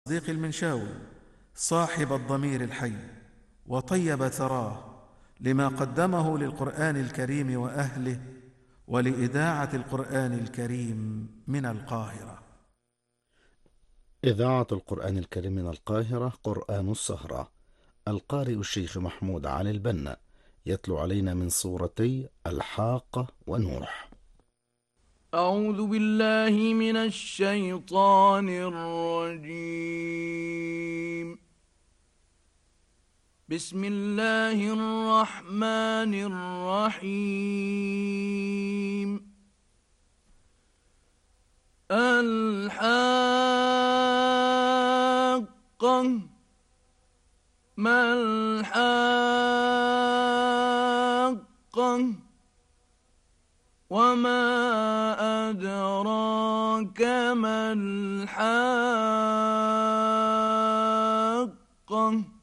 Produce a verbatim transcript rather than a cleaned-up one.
صديق المنشاوي صاحب الضمير الحي، وطيب ثراه لما قدمه للقرآن الكريم وأهله ولإذاعة القرآن الكريم من القاهرة. إذاعة القرآن الكريم من القاهرة، قرآن السهرة. القارئ الشيخ محمود علي البنا يتلو علينا من سورتي الحاقة ونوح. أعوذ بالله من الشيطان الرجيم. بسم الله الرحمن الرحيم. الحاقة ما الحاقة وما أدراك ما الحاقة